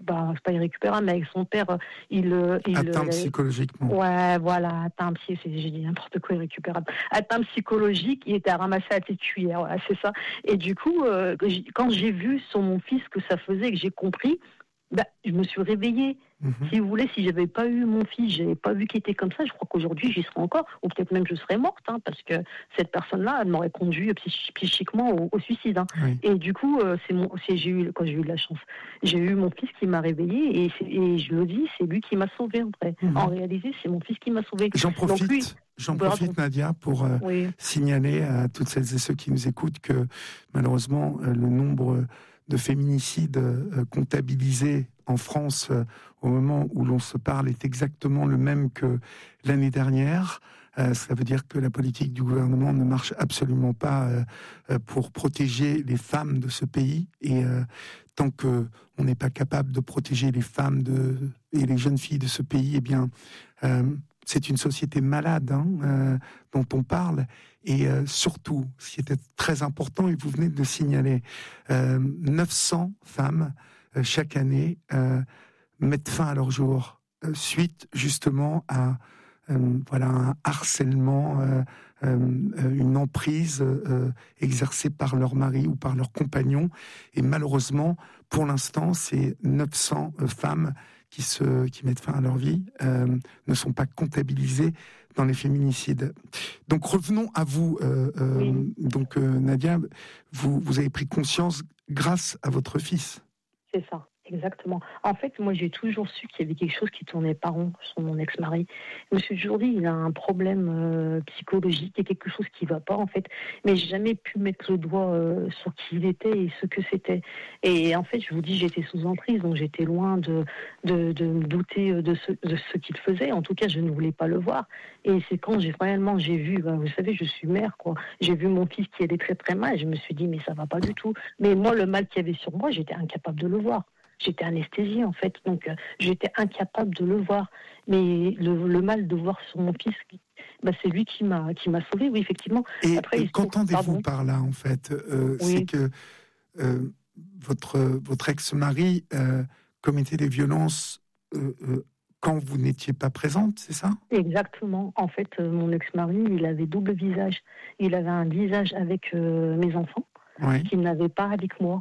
c'est pas irrécupérable, mais avec son père, atteint psychologiquement. Ouais, voilà, atteint j'ai dit n'importe quoi, irrécupérable. Atteint psychologique, il était à ramasser à tes cuillères, voilà, c'est ça. Et du coup, quand j'ai vu sur mon fils que ça faisait, que j'ai compris, je me suis réveillée. Si vous voulez, si j'avais pas eu mon fils, j'avais pas vu qu'il était comme ça, je crois qu'aujourd'hui j'y serais encore, ou peut-être même je serais morte, parce que cette personne-là, elle m'aurait conduit psychiquement au suicide. Oui. Et du coup, quand j'ai eu de la chance, j'ai eu mon fils qui m'a réveillée, et je le dis, c'est lui qui m'a sauvée en vrai. En réalité, c'est mon fils qui m'a sauvée. J'en profite, Nadia, pour signaler à toutes celles et ceux qui nous écoutent que malheureusement, le nombre de féminicides comptabilisés en France au moment où l'on se parle est exactement le même que l'année dernière. Ça veut dire que la politique du gouvernement ne marche absolument pas pour protéger les femmes de ce pays. Et tant qu'on n'est pas capable de protéger les femmes et les jeunes filles de ce pays, eh bien, c'est une société malade dont on parle. Et surtout, ce qui était très important, et vous venez de le signaler, 900 femmes chaque année mettent fin à leur jour suite justement à un harcèlement, une emprise exercée par leur mari ou par leur compagnon. Et malheureusement, pour l'instant, ces 900 femmes qui mettent fin à leur vie ne sont pas comptabilisées dans les féminicides. Donc revenons à vous. Oui. Donc Nadia, vous avez pris conscience grâce à votre fils. C'est ça. Exactement. En fait, moi, j'ai toujours su qu'il y avait quelque chose qui tournait pas rond sur mon ex-mari. Je me suis toujours dit, il a un problème psychologique, il y a quelque chose qui va pas, en fait. Mais j'ai jamais pu mettre le doigt sur qui il était et ce que c'était. Et en fait, je vous dis, j'étais sous emprise, donc j'étais loin de me douter de ce qu'il faisait. En tout cas, je ne voulais pas le voir. Et c'est quand j'ai vu, vous savez, je suis mère, quoi. J'ai vu mon fils qui allait très très mal, et je me suis dit, mais ça va pas du tout. Mais moi, le mal qu'il y avait sur moi, j'étais incapable de le voir. J'étais anesthésiée, en fait, donc j'étais incapable de le voir. Mais le mal de voir sur mon fils, c'est lui qui m'a sauvée, oui, effectivement. Et après, qu'entendez-vous par là, en fait C'est que votre ex-mari commettait des violences quand vous n'étiez pas présente, c'est ça ? Exactement. En fait, mon ex-mari, il avait double visage. Il avait un visage avec mes enfants, qu'il n'avait pas avec moi.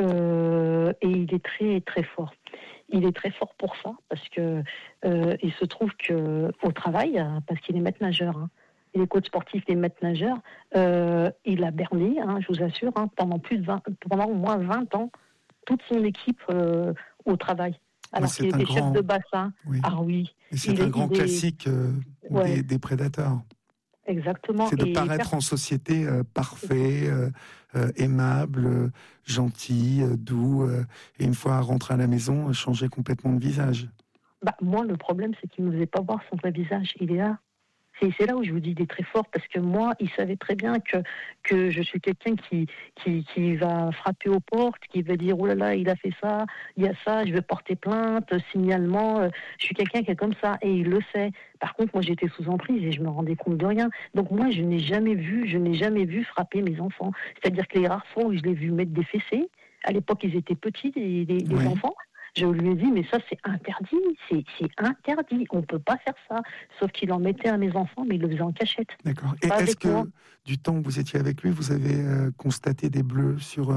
Et il est très très fort. Il est très fort pour ça parce que il se trouve que au travail, parce qu'il est maître nageur, il est coach sportif, il est maître nageur, il a berné, je vous assure, pendant au moins 20 ans, toute son équipe au travail. Alors qu'il était chef de bassin. Oui. Ah oui. Et c'est un grand classique des prédateurs. Exactement. C'est de paraître en société parfait, aimable, gentil, doux, et une fois rentré à la maison, changer complètement de visage. Moi, le problème, c'est qu'il ne me faisait pas voir son vrai visage. Il est là. C'est là où je vous dis, il est très fort, parce que moi, il savait très bien que je suis quelqu'un qui va frapper aux portes, qui va dire, oh là là, il a fait ça, il y a ça, je vais porter plainte, signalement, je suis quelqu'un qui est comme ça, et il le sait. Par contre, moi, j'étais sous emprise et je me rendais compte de rien. Donc moi, je n'ai jamais vu frapper mes enfants. C'est-à-dire que les rares fois où je l'ai vu mettre des fessées, à l'époque, ils étaient petits, les enfants, je lui ai dit, mais ça, c'est interdit, c'est interdit, on ne peut pas faire ça. Sauf qu'il en mettait à mes enfants, mais il le faisait en cachette. D'accord. Et est-ce que, du temps où vous étiez avec lui, vous avez constaté des bleus sur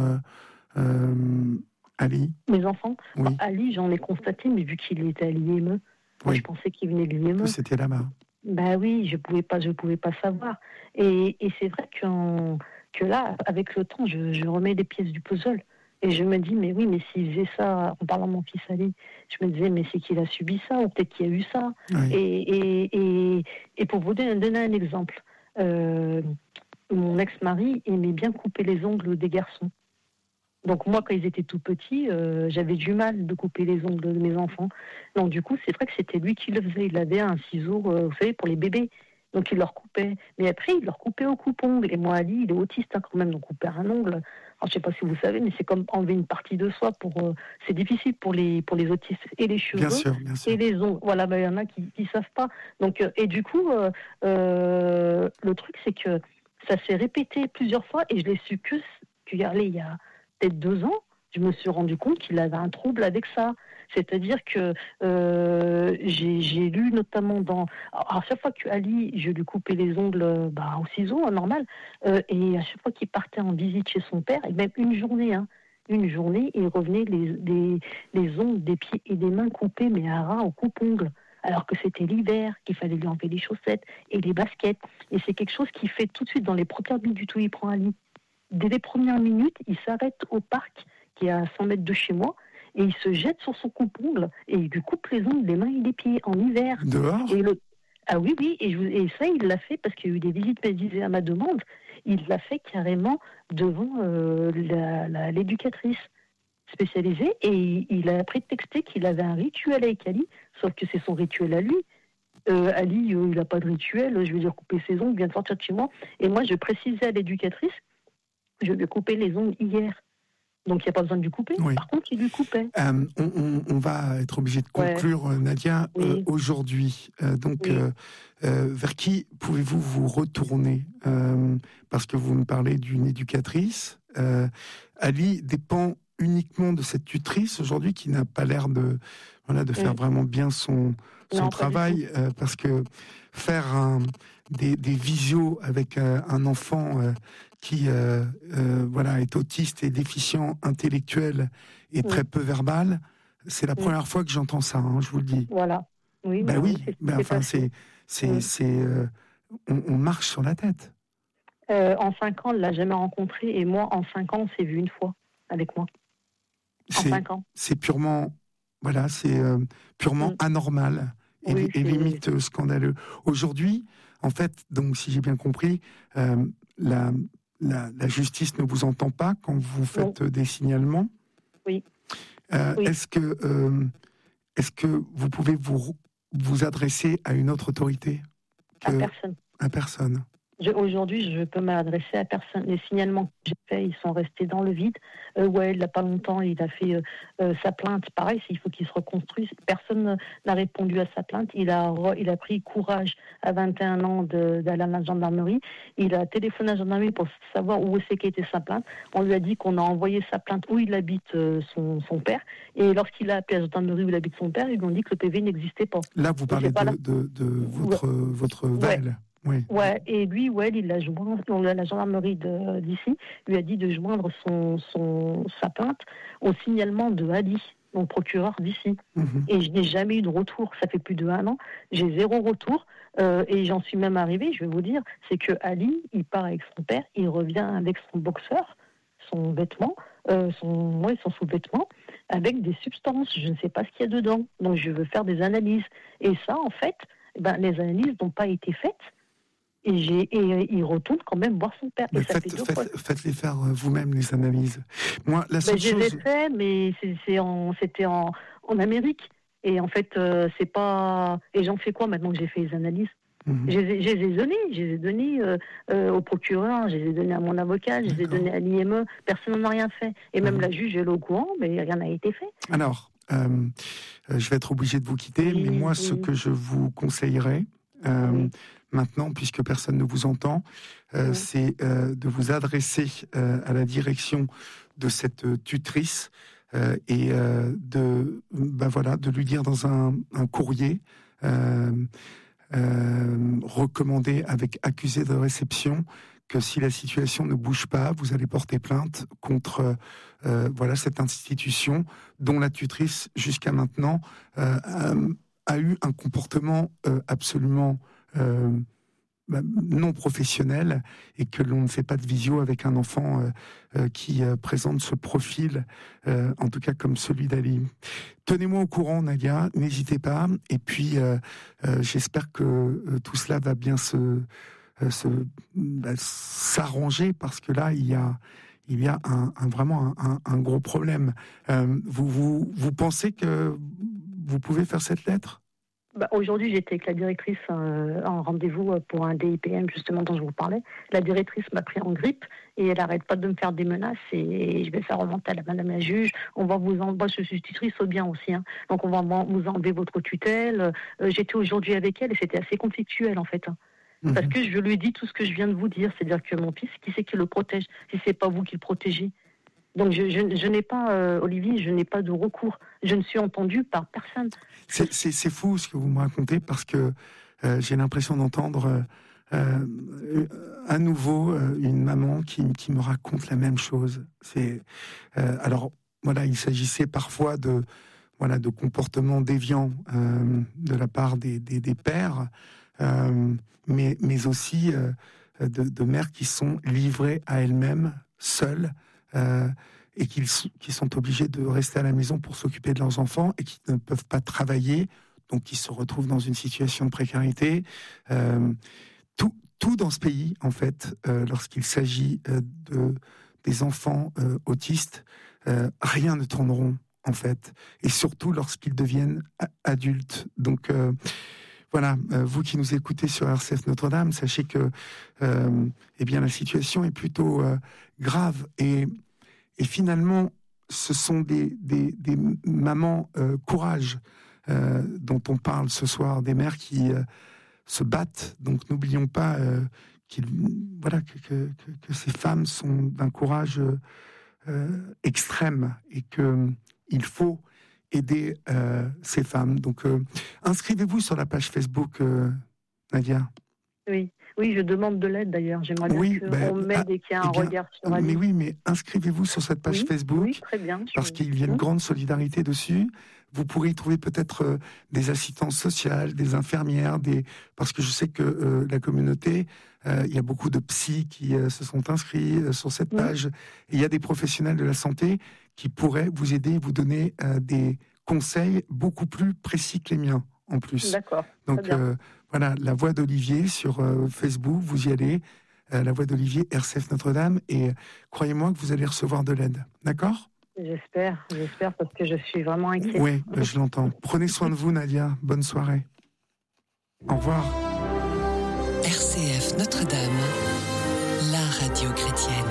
Ali ? Mes enfants ? Oui. Ali, j'en ai constaté, mais vu qu'il était à l'IME, moi, je pensais qu'il venait de l'IME. C'était là-bas. Oui, je pouvais pas savoir. Et c'est vrai que là, avec le temps, je remets des pièces du puzzle. Et je me dis, mais oui, mais s'il faisait ça, en parlant de mon fils Ali, je me disais, mais c'est qu'il a subi ça, ou peut-être qu'il y a eu ça. Oui. Et pour vous donner un exemple, mon ex-mari aimait bien couper les ongles des garçons. Donc moi, quand ils étaient tout petits, j'avais du mal de couper les ongles de mes enfants. Donc du coup, c'est vrai que c'était lui qui le faisait. Il avait un ciseau, vous savez, pour les bébés. Donc il leur coupait. Mais après, il leur coupait au coupe-ongle. Et moi, Ali, il est autiste quand même, donc couper un ongle... Alors, je ne sais pas si vous savez, mais c'est comme enlever une partie de soi. C'est difficile pour les autistes. Et les cheveux, bien sûr. et les ongles. Voilà, il y en a qui ne savent pas. Donc, et du coup, le truc, c'est que ça s'est répété plusieurs fois et je l'ai su il y a peut-être 2 ans, je me suis rendu compte qu'il avait un trouble avec ça. C'est-à-dire que j'ai lu notamment à chaque fois que Ali, je lui coupais les ongles au ciseau, normal, et à chaque fois qu'il partait en visite chez son père, et même une journée, il revenait les ongles des pieds et des mains coupés, mais à ras, au coupe-ongles. Alors que c'était l'hiver, qu'il fallait lui enlever les chaussettes et les baskets. Et c'est quelque chose qu'il fait tout de suite dans les premières minutes où il prend Ali. Dès les premières minutes, il s'arrête au parc, qui est à 100 mètres de chez moi, et il se jette sur son coupe-ongle et il lui coupe les ongles des mains et des pieds en hiver. Dehors ? Ah oui, et ça, il l'a fait parce qu'il y a eu des visites médicales à ma demande. Il l'a fait carrément devant l'éducatrice spécialisée, et il a prétexté qu'il avait un rituel avec Ali, sauf que c'est son rituel à lui. Ali, il n'a pas de rituel, je veux dire couper ses ongles, il vient de sortir de chez moi, et moi je précisais à l'éducatrice, je lui ai coupé les ongles hier. Donc il n'y a pas besoin de lui couper. Oui. Par contre, il lui coupait. On va être obligé de conclure, Nadia. Oui. Aujourd'hui, vers qui pouvez-vous vous retourner parce que vous me parlez d'une éducatrice. Ali dépend uniquement de cette tutrice aujourd'hui qui n'a pas l'air de faire vraiment bien son travail, parce que faire des visios avec un enfant qui est autiste et déficient intellectuel et très peu verbal, c'est la première fois que j'entends ça, je vous le dis. Voilà. Oui. On marche sur la tête. En 5 ans, elle l'a jamais rencontré, et moi, en 5 ans, on s'est vu une fois avec moi. En 5 ans. C'est purement, anormal et limite scandaleux. Aujourd'hui, en fait, donc si j'ai bien compris, la justice ne vous entend pas quand vous faites des signalements. Oui. Est-ce que vous pouvez vous adresser à une autre autorité À personne. À personne. Aujourd'hui, je peux m'adresser à personne. Les signalements que j'ai faits, ils sont restés dans le vide. Il n'y a pas longtemps, il a fait sa plainte. Pareil, il faut qu'il se reconstruise. Personne n'a répondu à sa plainte. Il a pris courage à 21 ans d'aller à la gendarmerie. Il a téléphoné à la gendarmerie pour savoir où c'est qu'était sa plainte. On lui a dit qu'on a envoyé sa plainte où il habite son père. Et lorsqu'il a appelé la gendarmerie où il habite son père, ils lui ont dit que le PV n'existait pas. Là, vous parlez de votre Val. Oui. Ouais, et lui, il l'a joint. La gendarmerie d'ici lui a dit de joindre sa plainte au signalement de Ali, mon procureur d'ici. Et je n'ai jamais eu de retour. Ça fait plus de 1 an. J'ai 0 retour. Et j'en suis même arrivée, je vais vous dire, c'est que Ali, il part avec son père, il revient avec son boxeur, son vêtement, son sous-vêtement, avec des substances. Je ne sais pas ce qu'il y a dedans. Donc je veux faire des analyses. Et ça, en fait, les analyses n'ont pas été faites. Et il retourne quand même voir son père. Mais faites-les faire vous-même, les analyses. Moi, la seule chose... Je les ai fait, mais c'était en Amérique. Et en fait, c'est pas... Et j'en fais quoi maintenant que j'ai fait les analyses ? Je les ai donnés au procureur, je les ai donnés à mon avocat, je les ai donnés à l'IME. Personne n'en a rien fait. Et même la juge, elle est au courant, mais rien n'a été fait. Alors, je vais être obligé de vous quitter, mais moi, ce que je vous conseillerais... maintenant, puisque personne ne vous entend, c'est de vous adresser à la direction de cette tutrice et de lui dire dans un courrier recommandé avec accusé de réception que si la situation ne bouge pas, vous allez porter plainte contre cette institution dont la tutrice, jusqu'à maintenant, a eu un comportement absolument non professionnel, et que l'on ne fait pas de visio avec un enfant qui présente ce profil, en tout cas comme celui d'Ali. Tenez-moi au courant, Nadia, n'hésitez pas, et puis j'espère que tout cela va bien s'arranger, parce que là, il y a vraiment un gros problème. Vous pensez que vous pouvez faire cette lettre ? Aujourd'hui, j'étais avec la directrice en rendez-vous pour un DIPM, justement, dont je vous parlais. La directrice m'a pris en grippe et elle n'arrête pas de me faire des menaces, et je vais faire remonter à la madame la juge. On va vous enlever, je suis tutrice au bien aussi, donc on va vous enlever votre tutelle. J'étais aujourd'hui avec elle et c'était assez conflictuel, en fait. Parce que je lui ai dit tout ce que je viens de vous dire, c'est-à-dire que mon fils, qui c'est qui le protège si c'est pas vous qui le protégez ? Donc je n'ai pas, Olivier, je n'ai pas de recours. Je ne suis entendue par personne. C'est fou ce que vous me racontez, parce que j'ai l'impression d'entendre à nouveau une maman qui me raconte la même chose. Alors voilà, il s'agissait parfois de comportements déviants de la part des pères, mais aussi de mères qui sont livrées à elles-mêmes, seules, et qui sont obligées de rester à la maison pour s'occuper de leurs enfants et qui ne peuvent pas travailler, donc qui se retrouvent dans une situation de précarité. Tout dans ce pays, en fait, lorsqu'il s'agit des enfants autistes, rien ne tourne rond, en fait, et surtout lorsqu'ils deviennent adultes. Donc voilà, vous qui nous écoutez sur RCF Notre-Dame, sachez que la situation est plutôt grave, et finalement ce sont des mamans courage dont on parle ce soir, des mères qui se battent. Donc n'oublions pas que ces femmes sont d'un courage extrême, et qu'il faut aider ces femmes. Donc inscrivez-vous sur la page Facebook, Nadia. Oui, je demande de l'aide d'ailleurs. J'aimerais bien qu'on m'aide et qu'il y ait un regard sur elle. Mais oui, mais inscrivez-vous sur cette page Facebook, très bien, parce qu'il y a une grande solidarité dessus. Vous pourrez y trouver peut-être des assistantes sociales, des infirmières, parce que je sais que la communauté, il y a beaucoup de psys qui se sont inscrits sur cette page. Et il y a des professionnels de la santé qui pourraient vous aider, vous donner des conseils beaucoup plus précis que les miens, en plus. D'accord. Donc voilà, La Voix d'Olivier sur Facebook, vous y allez, La Voix d'Olivier, RCF Notre-Dame, et croyez-moi que vous allez recevoir de l'aide. D'accord ? J'espère, parce que je suis vraiment inquiète. Oui, je l'entends. Prenez soin de vous, Nadia. Bonne soirée. Au revoir. RCF Notre-Dame, la radio chrétienne.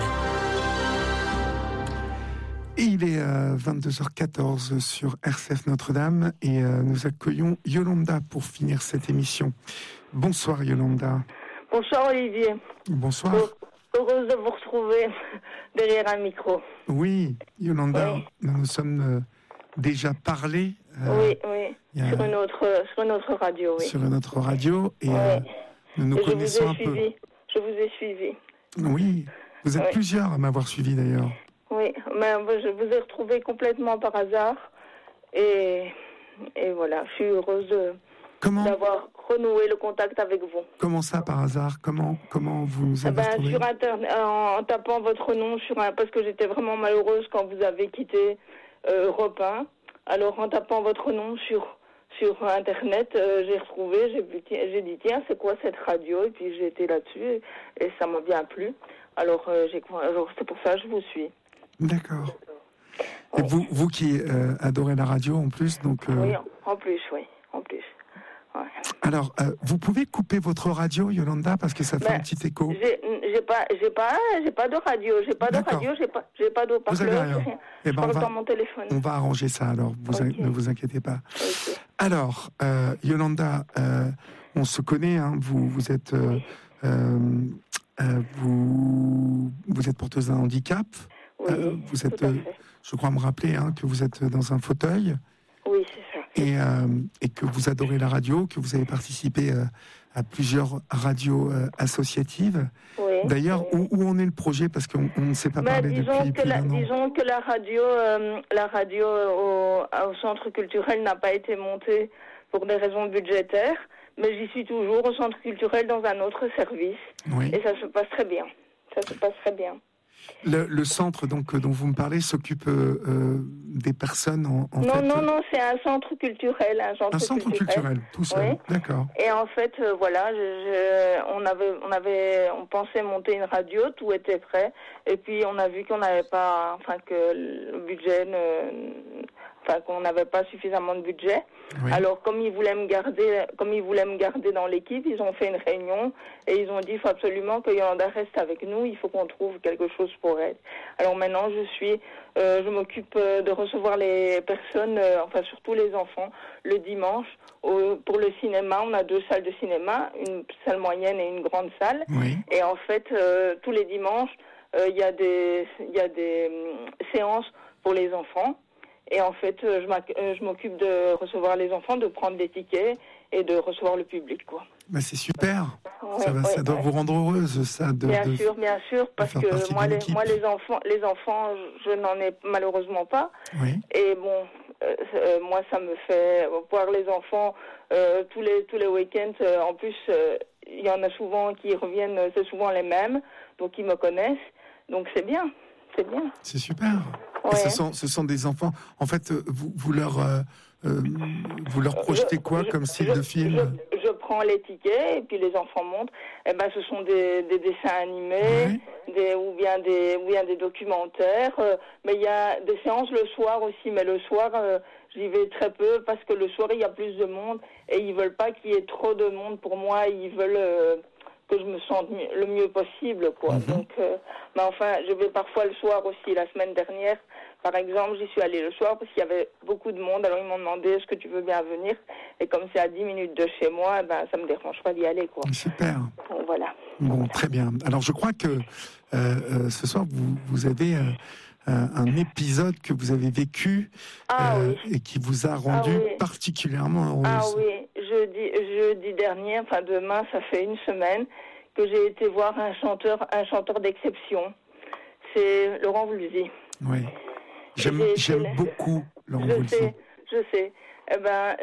Et il est 22h14 sur RCF Notre-Dame, et nous accueillons Yolanda pour finir cette émission. Bonsoir Yolanda. Bonsoir Olivier. Bonsoir. Heureuse de vous retrouver derrière un micro. Oui, Yolanda, nous nous sommes déjà parlé. Oui, sur une autre radio. Oui. Sur une autre radio, et nous nous connaissons un peu. Je vous ai suivi. Oui, vous êtes plusieurs à m'avoir suivi d'ailleurs. Oui, mais je vous ai retrouvé complètement par hasard, et voilà, je suis heureuse d'avoir renoué le contact avec vous. Comment ça, par hasard ? Comment vous nous avez retrouvé ? Sur Internet, en tapant votre nom, parce que j'étais vraiment malheureuse quand vous avez quitté Europe 1. Alors, en tapant votre nom sur Internet, j'ai retrouvé, j'ai dit, tiens, c'est quoi cette radio ? Et puis, j'ai été là-dessus, et ça m'a bien plu. Alors, c'est pour ça que je vous suis. D'accord. Et vous qui adorez la radio, en plus, donc... Oui, en plus. Ouais. Alors, vous pouvez couper votre radio, Yolanda, parce que ça fait un petit écho. J'ai pas de radio, j'ai pas d'eau-parleur. Je parle dans mon téléphone. On va arranger ça, alors. Ne vous inquiétez pas. Okay. Alors, Yolanda, on se connaît, hein, vous êtes... vous êtes porteuse d'un handicap. Oui, vous êtes, je crois me rappeler, hein, que vous êtes dans un fauteuil. Oui, c'est ça. Et que vous adorez la radio, que vous avez participé à plusieurs radios associatives. Oui, d'ailleurs, où en est le projet ? Parce qu'on ne s'est pas parlé depuis plus d'un an. Disons que la radio au centre culturel n'a pas été montée pour des raisons budgétaires, mais j'y suis toujours au centre culturel dans un autre service. Oui. Et ça se passe très bien. Le centre donc dont vous me parlez s'occupe des personnes en fait... Non, c'est un centre culturel. Un centre culturel, tout seul, oui. D'accord. Et en fait, voilà, on pensait monter une radio, tout était prêt, et puis on a vu qu'on n'avait pas, que le budget qu'on n'avait pas suffisamment de budget. Oui. Alors, comme ils voulaient me garder dans l'équipe, ils ont fait une réunion et ils ont dit il faut absolument que Yolanda reste avec nous, il faut qu'on trouve quelque chose pour elle. Alors maintenant, je m'occupe de recevoir les personnes, surtout les enfants, le dimanche. Pour le cinéma, on a 2 salles de cinéma, une salle moyenne et une grande salle. Oui. Et en fait, tous les dimanches, il y a des séances pour les enfants. Et en fait, je m'occupe de recevoir les enfants, de prendre les tickets et de recevoir le public, quoi. Bah c'est super. Ça doit vous rendre heureuse, ça. Bien sûr, parce que moi, les enfants, je n'en ai malheureusement pas. Oui. Et bon, moi, ça me fait voir les enfants tous les week-ends. En plus, il y en a souvent qui reviennent, c'est souvent les mêmes, donc ils me connaissent. Donc c'est bien. C'est super. Ouais. Ce sont des enfants. En fait, vous leur projetez quoi comme style de film? Je prends les tickets et puis les enfants montent. Eh ben, ce sont des dessins animés, ou bien des documentaires. Mais il y a des séances le soir aussi. Mais le soir, j'y vais très peu parce que le soir il y a plus de monde et ils veulent pas qu'il y ait trop de monde pour moi. Ils veulent que je me sente le mieux possible, quoi. Donc, mais enfin, je vais parfois le soir aussi. La semaine dernière, par exemple, j'y suis allée le soir parce qu'il y avait beaucoup de monde. Alors ils m'ont demandé est-ce que tu veux bien venir. Et comme c'est à 10 minutes de chez moi, ben ça me dérange pas d'y aller, quoi. Super. Bon, voilà. Bon, très bien. Alors je crois que ce soir vous avez un épisode que vous avez vécu et qui vous a rendu particulièrement heureuse. Ah oui, jeudi dernier, enfin demain, ça fait une semaine que j'ai été voir un chanteur d'exception. C'est Laurent Voulzy. Oui. J'aime beaucoup Laurent Voulzy. Je sais. Eh ben,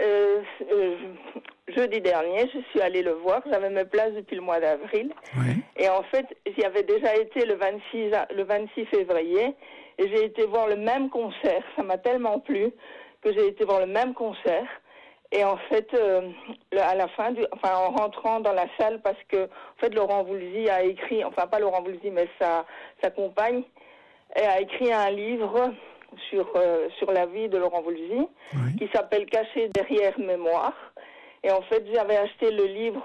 jeudi dernier, je suis allée le voir. J'avais mes places depuis le mois d'avril. Oui. Et en fait, j'y avais déjà été le 26 février. Et j'ai été voir le même concert. Ça m'a tellement plu que j'ai été voir le même concert. Et en fait, à la fin, en rentrant dans la salle, parce que en fait, Laurent Voulzy a écrit, enfin pas Laurent Voulzy, mais sa compagne, a écrit un livre sur la vie de Laurent Voulzy, qui s'appelle Caché derrière mémoire. Et en fait, j'avais acheté le livre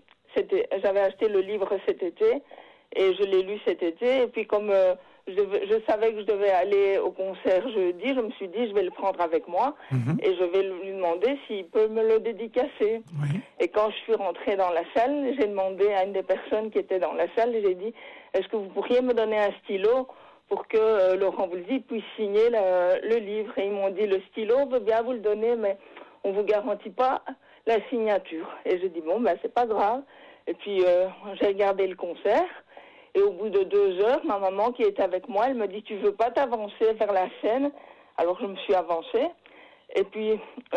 cet été, et je l'ai lu cet été. Et puis comme je savais que je devais aller au concert jeudi, je me suis dit je vais le prendre avec moi et je vais lui demander s'il peut me le dédicacer. Oui. Et quand je suis rentrée dans la salle, j'ai demandé à une des personnes qui était dans la salle, j'ai dit est-ce que vous pourriez me donner un stylo pour que Laurent Voulzy puisse signer le livre. Et ils m'ont dit le stylo, on veut bien vous le donner, mais on vous garantit pas la signature. Et j'ai dit bon, ben c'est pas grave. Et puis j'ai regardé le concert. Et au bout de 2 heures, ma maman qui était avec moi, elle me dit tu veux pas t'avancer vers la scène? Alors je me suis avancée. Et puis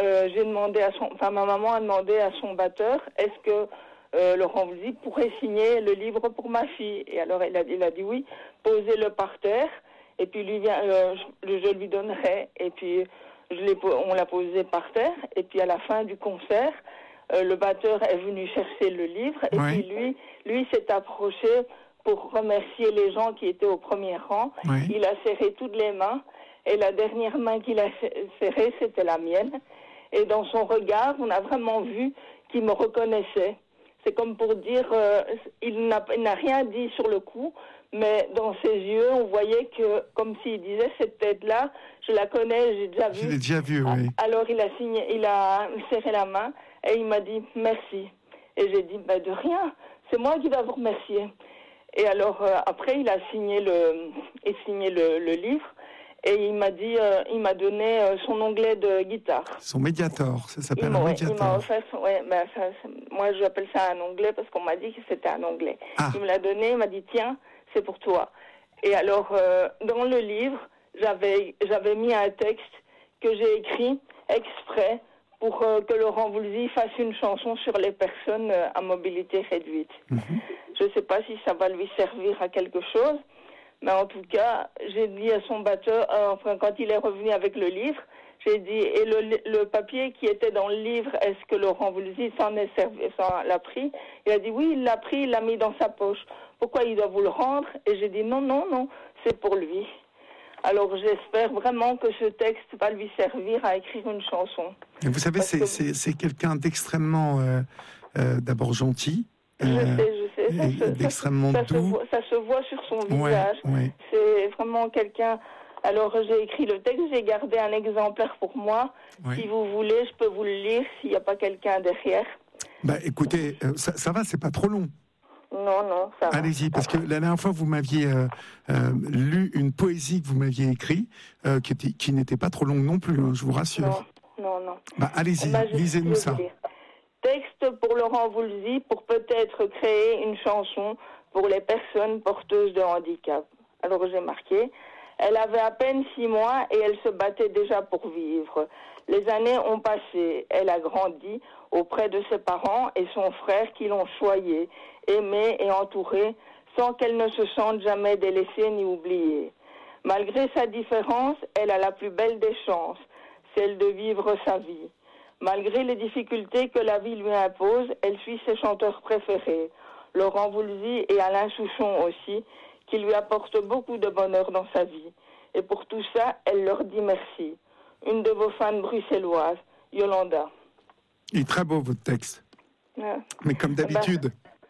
ma maman a demandé à son batteur est-ce que Laurent Voulzy pourrait signer le livre pour ma fille. Et alors il a dit oui, posez-le par terre et puis je lui donnerai. Et puis on l'a posé par terre et puis à la fin du concert, le batteur est venu chercher le livre et puis lui s'est approché pour remercier les gens qui étaient au premier rang. Il a serré toutes les mains et la dernière main qu'il a serrée, c'était la mienne. Et dans son regard, on a vraiment vu qu'il me reconnaissait. C'est comme pour dire, il n'a rien dit sur le coup, mais dans ses yeux, on voyait que, comme s'il disait, cette tête-là, je la connais, j'ai déjà vu. Je l'ai déjà vu, oui. Alors il a serré la main et il m'a dit merci. Et j'ai dit, de rien, c'est moi qui dois vous remercier. Et alors après, il a signé le livre. Et il m'a donné son onglet de guitare. Son Mediator, ça s'appelle un Mediator. Il m'a offert moi j'appelle ça un onglet parce qu'on m'a dit que c'était un onglet. Il me l'a donné, il m'a dit tiens, c'est pour toi. Et alors dans le livre, j'avais mis un texte que j'ai écrit exprès pour que Laurent Voulzy fasse une chanson sur les personnes à mobilité réduite. Je ne sais pas si ça va lui servir à quelque chose. Mais en tout cas, j'ai dit à son batteur, quand il est revenu avec le livre, j'ai dit, et le papier qui était dans le livre, est-ce que Laurent Voulzy l'a pris? Il a dit, oui, il l'a pris, il l'a mis dans sa poche. Pourquoi il doit vous le rendre? Et j'ai dit, non, c'est pour lui. Alors j'espère vraiment que ce texte va lui servir à écrire une chanson. Et vous savez, c'est quelqu'un d'extrêmement, d'abord gentil. Je sais. D'extrêmement doux. Ça se voit sur son visage. C'est vraiment quelqu'un... Alors, j'ai écrit le texte, j'ai gardé un exemplaire pour moi. Si vous voulez, je peux vous le lire s'il n'y a pas quelqu'un derrière. Écoutez, ça va, c'est pas trop long. Non, ça va. Allez-y, parce que la dernière fois, vous m'aviez lu une poésie que vous m'aviez écrite, qui n'était pas trop longue non plus, hein, je vous rassure. Non. Bah, allez-y, lisez-nous ça. Texte pour Laurent Voulzy pour peut-être créer une chanson pour les personnes porteuses de handicap. Alors j'ai marqué, elle avait à peine 6 mois et elle se battait déjà pour vivre. Les années ont passé, elle a grandi auprès de ses parents et son frère qui l'ont choyée, aimée et entourée, sans qu'elle ne se sente jamais délaissée ni oubliée. Malgré sa différence, elle a la plus belle des chances, celle de vivre sa vie. Malgré les difficultés que la vie lui impose, elle suit ses chanteurs préférés, Laurent Voulzy et Alain Souchon aussi, qui lui apportent beaucoup de bonheur dans sa vie. Et pour tout ça, elle leur dit merci. Une de vos fans bruxelloises, Yolanda. Il est très beau votre texte. Ouais. Mais comme d'habitude,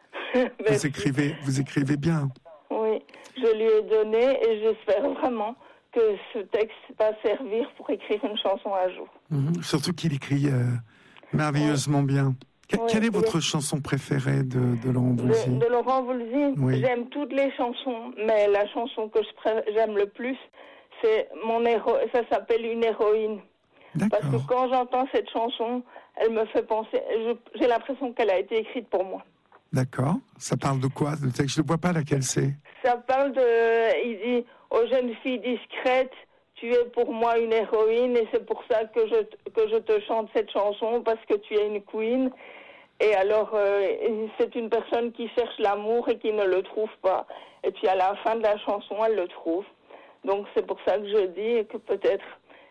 vous écrivez bien. Oui, je lui ai donné et j'espère vraiment que ce texte va servir pour écrire une chanson un jour. Surtout qu'il écrit merveilleusement bien. Quelle est votre chanson préférée de Laurent Voulzy ? De Laurent Voulzy, j'aime toutes les chansons, mais la chanson que j'aime le plus, c'est ça s'appelle Une héroïne. D'accord. Parce que quand j'entends cette chanson, elle me fait penser, j'ai l'impression qu'elle a été écrite pour moi. D'accord. Ça parle de quoi, le texte ? Je ne vois pas laquelle c'est. Ça parle il dit, aux jeunes filles discrètes, tu es pour moi une héroïne et c'est pour ça que je te chante cette chanson parce que tu es une queen. Et alors, c'est une personne qui cherche l'amour et qui ne le trouve pas. Et puis à la fin de la chanson, elle le trouve. Donc c'est pour ça que je dis que peut-être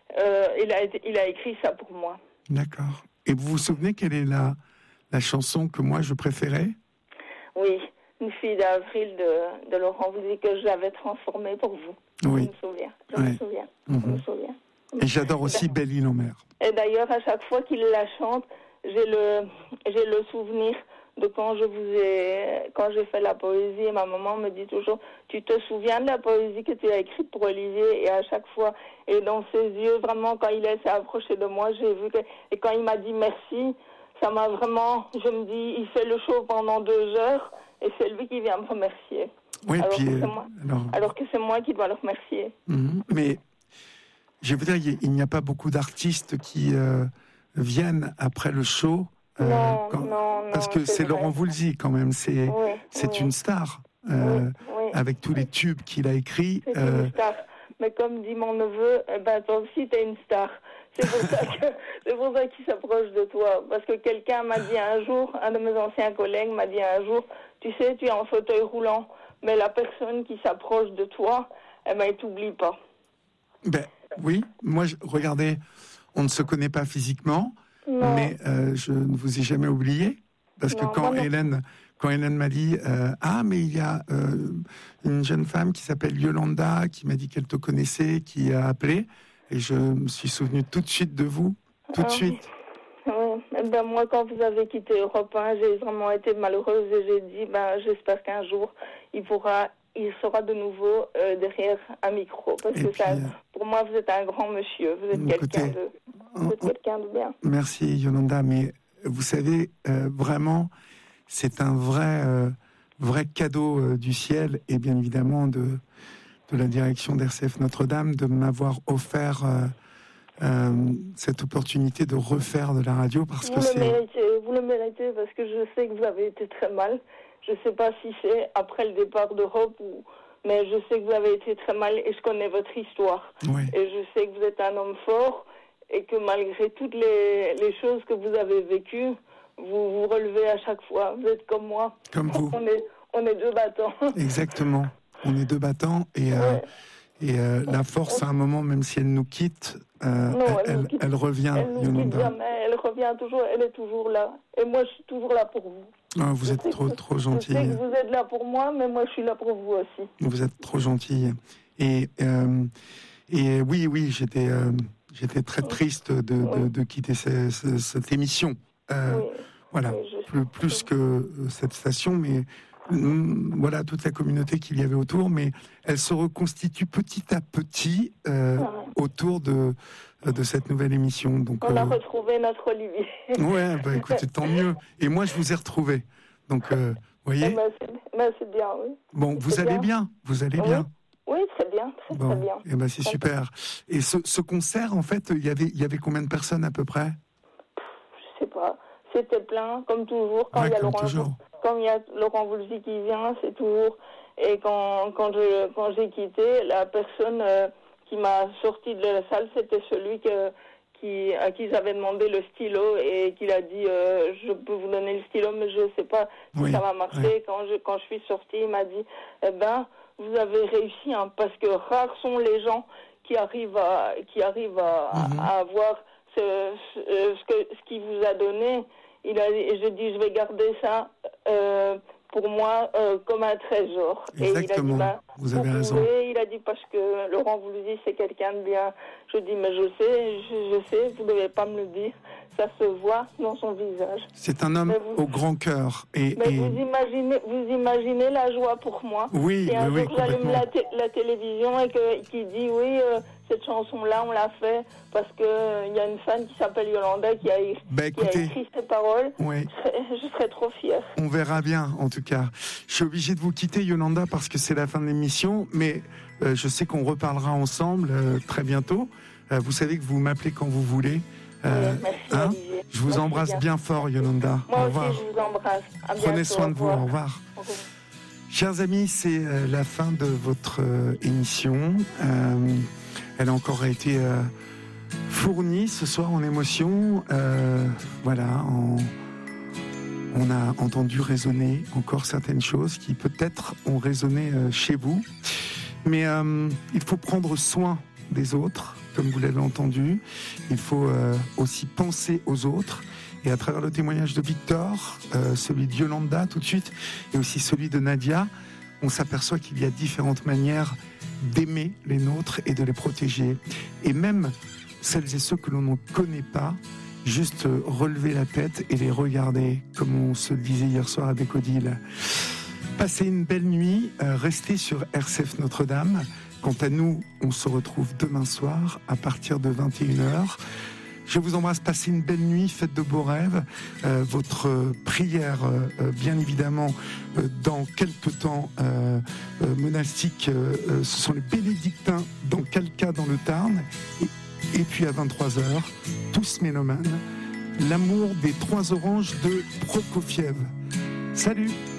il a écrit ça pour moi. D'accord. Et vous vous souvenez quelle est la chanson que moi je préférais ? Oui, Une fille d'avril de Laurent Voulzy que j'avais transformée pour vous. Oui. Je me souviens. Et j'adore aussi Belle île en mer. Et d'ailleurs, à chaque fois qu'il la chante, j'ai le souvenir de quand j'ai fait la poésie, et ma maman me dit toujours, tu te souviens de la poésie que tu as écrite pour Olivier? Et à chaque fois, et dans ses yeux, vraiment, quand il s'est approché de moi, j'ai vu et quand il m'a dit merci, ça m'a vraiment, je me dis, il fait le show pendant 2 heures, et c'est lui qui vient me remercier. Oui, alors que c'est moi qui dois le remercier. Mais, je veux dire, il n'y a pas beaucoup d'artistes qui viennent après le show. Non, parce que c'est Laurent Voulzy quand même, c'est une star, avec tous les tubes qu'il a écrits. C'est une star, mais comme dit mon neveu, toi aussi t'es une star. C'est pour ça qu'il s'approche de toi, parce que quelqu'un m'a dit un jour, un de mes anciens collègues m'a dit un jour, tu sais, tu es en fauteuil roulant, mais la personne qui s'approche de toi, elle ne t'oublie pas. Ben oui, moi, regardez, on ne se connaît pas physiquement. Non. Mais je ne vous ai jamais oublié, parce que quand Hélène m'a dit mais il y a une jeune femme qui s'appelle Yolanda qui m'a dit qu'elle te connaissait, qui a appelé, et je me suis souvenu tout de suite de vous, tout de suite. Oui. Moi, quand vous avez quitté Europe 1, j'ai vraiment été malheureuse et j'ai dit j'espère qu'un jour il sera de nouveau derrière un micro, parce que pour moi vous êtes un grand monsieur, vous êtes quelqu'un de bien. Merci Yolanda, mais vous savez, vraiment, c'est un vrai cadeau du ciel et bien évidemment de la direction d'RCF Notre-Dame de m'avoir offert cette opportunité de refaire de la radio, parce que vous le méritez, parce que je sais que vous avez été très mal. Je ne sais pas si c'est après le départ d'Europe mais je sais que vous avez été très mal et je connais votre histoire. Oui. Et je sais que vous êtes un homme fort et que malgré toutes les choses que vous avez vécues, vous vous relevez à chaque fois. Vous êtes comme moi. Comme vous. On est 2 battants. Exactement. On est 2 battants et la force, à un moment, même si elle nous quitte, elle revient. Elle nous quitte jamais. Elle revient toujours. Elle est toujours là. Et moi, je suis toujours là pour vous. Vous êtes trop gentille. Je sais que vous êtes là pour moi, mais moi, je suis là pour vous aussi. Vous êtes trop gentille. Et oui, j'étais très triste de quitter cette émission. Voilà, plus que cette station, mais voilà toute la communauté qu'il y avait autour, mais elle se reconstitue petit à petit autour de cette nouvelle émission. Donc, on a retrouvé notre Olivier. Écoutez, tant mieux. Et moi, je vous ai retrouvé. Donc, voyez. C'est bien, oui. Bon, vous allez bien. Vous allez bien. Oui, très bien, très bien. Et ben c'est super. Et ce concert, en fait, il y avait combien de personnes à peu près? Je sais pas. C'était plein, comme toujours. Quand il y a Laurent Voulzy qui vient, c'est toujours. Et quand j'ai quitté, la personne qui m'a sorti de la salle, c'était celui à qui j'avais demandé le stylo et qu'il a dit je peux vous donner le stylo, mais je ne sais pas si ça va marcher. Oui. Quand je suis sortie, il m'a dit vous avez réussi, hein, parce que rares sont les gens qui arrivent à avoir ce qu'il vous a donné. J'ai dit je vais garder ça pour moi comme un trésor. Exactement. Et il a dit vous avez raison. Il a dit parce que Laurent Voulzy c'est quelqu'un de bien. Je dis mais je sais, vous ne devez pas me le dire. Ça se voit dans son visage. C'est un homme au grand cœur. Vous imaginez la joie pour moi. Oui, et un jour j'allume la télévision et qui dit cette chanson-là, on l'a fait parce qu'il y a une fan qui s'appelle Yolanda qui a écrit ces paroles. Oui. Je serais trop fière. On verra bien, en tout cas. Je suis obligé de vous quitter, Yolanda, parce que c'est la fin de l'émission, mais je sais qu'on reparlera ensemble très bientôt. Vous savez que vous m'appelez quand vous voulez. Merci, Olivier. Je vous embrasse bien fort, Yolanda. Moi aussi, je vous embrasse. À bientôt. Prenez soin de vous. Au revoir. Au revoir. Chers amis, c'est la fin de votre émission. Elle a encore été fournie ce soir en émotion. Voilà, on a entendu résonner encore certaines choses qui peut-être ont résonné chez vous. Mais il faut prendre soin des autres, comme vous l'avez entendu. Il faut aussi penser aux autres. Et à travers le témoignage de Victor, celui de Yolanda tout de suite, et aussi celui de Nadia, on s'aperçoit qu'il y a différentes manières d'aimer les nôtres et de les protéger. Et même celles et ceux que l'on ne connaît pas, juste relever la tête et les regarder, comme on se le disait hier soir avec Odile. Passez une belle nuit, restez sur RCF Notre-Dame. Quant à nous, on se retrouve demain soir à partir de 21h. Je vous embrasse, passez une belle nuit, faites de beaux rêves. Votre prière, bien évidemment, dans quelques temps monastique, ce sont les bénédictins dans Calca, dans le Tarn. Et puis à 23h, tous mélomanes, l'amour des 3 oranges de Prokofiev. Salut!